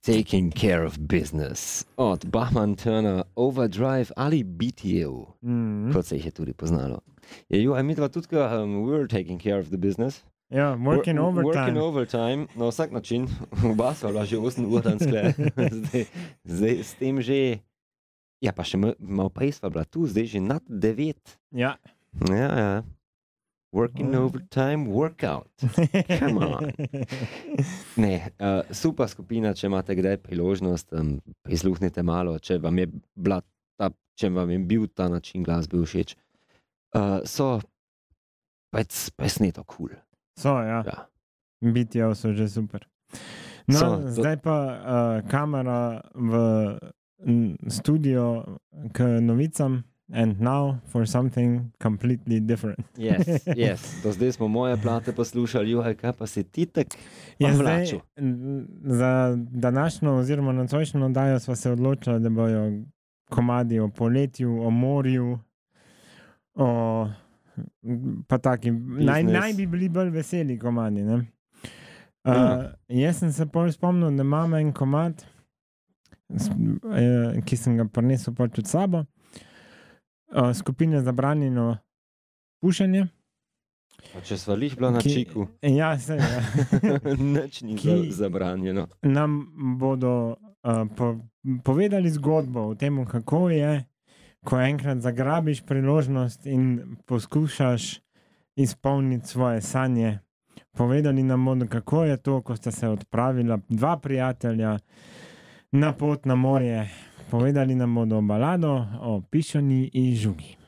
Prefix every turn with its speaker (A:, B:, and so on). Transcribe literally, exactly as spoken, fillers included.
A: Taking Care of Business od Bachman Turner Overdrive ali B T O,
B: Mm.
A: kot se jih je tudi poznalo. Je jo, mi dva tudi, um, we were taking care of the business.
B: Ja, working
A: Wor-
B: overtime.
A: Working overtime, na vsak način. Oba sva bila že osem ur dan skle. zdaj, zdaj s tem že, ja pa še ma- malo prej sva bila tu, zdaj že nad devet.
B: Ja.
A: Ja, ja. Working
B: Ja.
A: overtime workout. Come on. Ne, uh, super skupina, če imate kdaj priložnost, um, prisluhnite malo, če vam je, bila ta, če vam je bil ta način glasbe všeč. Uh, so pač presneto kul.
B: So, ja.
A: Ja.
B: B T O so že super. No,
A: So, to-
B: zdaj pa uh, kamera v m, studio k novicam. And now for something completely different.
A: Yes, yes. Do zdaj smo moje plate poslušali, juhaj, kaj pa si ti tak
B: Ja, zdaj,
A: vlačil.
B: n- za današnjo oziroma nocojšnjo oddajo sva se odločila, da bojo komadi o poletju, o morju, o pa taki, naj,
A: Business.
B: naj bi bili bolj veseli komadi. Ne? Uh,
A: Ja.
B: Jaz sem se pol spomnil, da imam en komad, s- eh, ki sem ga prinesel pač od sabo, uh, skupine Zabranjeno pušenje.
A: Pa če sva lih bila na
B: ki-
A: čiku,
B: Ja, se ja.
A: nič ni
B: Ki-
A: za- zabranjeno.
B: Nam bodo uh, po, povedali zgodbo o tem, kako je, ko enkrat zagrabiš priložnost in poskušaš izpolniti svoje sanje. Povedali nam bodo, kako je to, ko sta se odpravila dva prijatelja na pot na morje. Povedali nam bodo balado o pišoni in žugi.